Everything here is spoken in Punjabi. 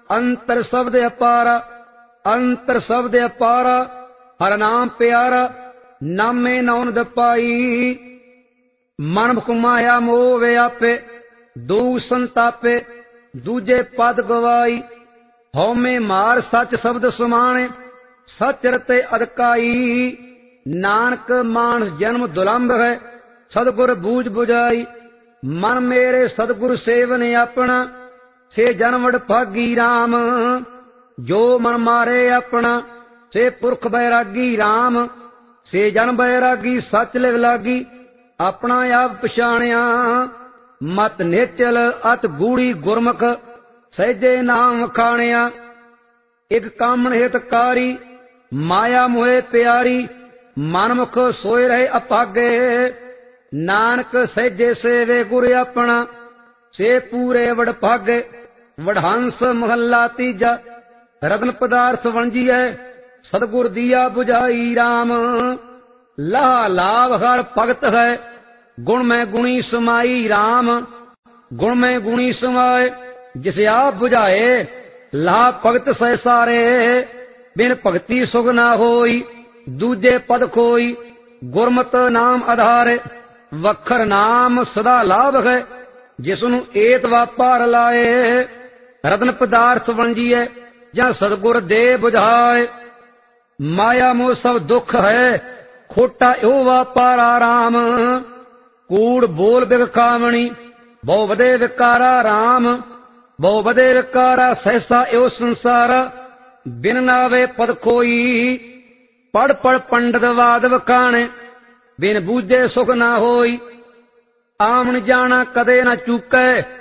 ਅੰਤਰ ਸ਼ਬਦ ਅਪਾਰਾ, ਅੰਤਰ ਸ਼ਬਦ ਅਪਾਰਾ, ਹਰ ਨਾਮ ਪਿਆਰਾ, ਨਾਮੇ ਨੌਨ ਪਾਈ। ਮਨ ਮੁਖ ਮਾਇਆ ਮੋਹ ਵਿਆਪੇ, ਦੂ ਸੰਤਾਪੇ, ਦੂਜੇ ਪਦ ਗਵਾਈ। ਹਉਮੈ ਮਾਰ ਸੱਚ ਸ਼ਬਦ ਸਮਾਣੇ, ਸਚ ਰਤੇ ਅਦਕਾਈ। ਨਾਨਕ ਮਾਨਸ ਜਨਮ ਦੁਲੰਭ ਹੈ, ਸਤਿਗੁਰ ਬੂਝ ਬੁਝਾਈ। ਮਨ ਮੇਰੇ ਸਤਿਗੁਰ ਸੇਵਨ ਆਪਣਾ, ਸੇ ਜਨਮ ਵਡਭਾਗੀ ਰਾਮ। ਜੋ ਮਨ ਮਾਰੇ ਆਪਣਾ, ਸੇ ਪੁਰਖ ਬੈਰਾਗੀ ਰਾਮ। ਸੇ ਜਨ ਬੈਰਾਗੀ ਸੱਚ ਲਿਵ ਲਾਗੀ, ਆਪਣਾ ਆਪ ਪਛਾਣਿਆ। ਮਤ ਨੇਚਲ ਅਤ ਗੂੜੀ ਗੁਰਮੁਖ, ਸਹਿਜੇ ਨਾਮ ਵਖਾਣਿਆ। ਇਕ ਕਾਮਣ ਹਿਤਕਾਰੀ, ਮਾਇਆ ਮੋਹਿ ਪਿਆਰੀ। ਮਨਮੁਖ ਸੋਏ ਰਹੇ ਅਪਾਗੇ, ਨਾਨਕ ਸਹਿਜੇ ਸੇਵੇ ਗੁਰ ਆਪਣਾ, ਸੇ ਪੂਰੇ ਵਡਭਾਗੇ। ਵਡਹੰਸ ਮਹੱਲਾ ਤੀਜਾ। ਰਤਨ ਪਦਾਰਥ ਵੰਜੀਐ, ਸਤਿਗੁਰ ਦੀਆ ਬੁਝਾਈ ਰਾਮ। ਲਾਹ ਲਾਭ ਹਰ ਭਗਤ ਹੈ, ਗੁਣ ਮੈਂ ਗੁਣੀ ਸਮਾਈ ਰਾਮ। ਗੁਣ ਮੈਂ ਗੁਣੀ ਸਮਾਏ, ਜਿਸ ਆਪ ਬੁਝਾਏ। ਲਾਹ ਭਗਤ ਸਹਿ ਸਾਰੇ, ਬਿਨ ਭਗਤੀ ਸੁਖ ਨਾ ਹੋਈ। ਦੂਜੇ ਪਦ ਕੋਈ, ਗੁਰਮਤ ਨਾਮ ਆਧਾਰ। ਵਖਰ ਨਾਮ ਸਦਾ ਲਾਭ ਹੈ, ਜਿਸ ਨੂੰ ਏਤ ਵਾਪਾਰ ਲਾਏ। ਰਤਨ ਪਦਾਰਥ ਵੰਜੀਐ, ਜਾਂ ਸਤਿਗੁਰ ਦੇ ਬੁਝਾਏ। ਮਾਇਆ ਮੋਹ ਸਭ ਦੁੱਖ ਹੈ, ਖੋਟਾ ਇਹੋ ਵਾਪਾਰਾ ਰਾਮ। ਕੂੜ ਬੋਲ ਬਿਗ ਕਾਮਣੀ, ਬਹੁ ਵਧੇ ਵਿਕਾਰਾ ਰਾਮ। ਬਹੁ ਵਧੇ ਵਿਕਾਰਾ ਸਹਿਸਾ ਇਹੋ ਸੰਸਾਰਾ, ਬਿਨ ਨਾਵੇ ਪਦ ਕੋਈ। ਪੜ ਪੜ ਪੰਡਤ ਵਾਦ ਵਖਾਣੇ, ਬਿਨ ਬੂਝੇ ਸੁਖ ਨਾ ਹੋਈ। ਆਵਣ ਜਾਣਾ ਕਦੇ ਨਾ ਚੁੱਕੈ,